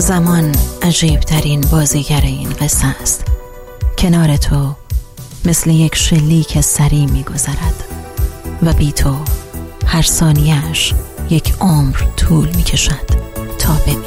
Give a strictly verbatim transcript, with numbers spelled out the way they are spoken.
زمان عجیب ترین بازیگر این قصه است. کنار تو مثل یک شلیک سری می گذرد و بی تو هر ثانیه‌اش یک عمر طول می کشد تا بمیرد.